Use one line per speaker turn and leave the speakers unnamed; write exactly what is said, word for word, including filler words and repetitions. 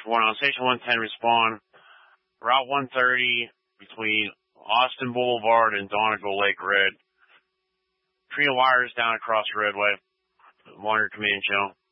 one on Station one ten, respond. Route one thirty between Austin Boulevard and Donegal Lake Red. Tree of wires down across the roadway. One your command channel.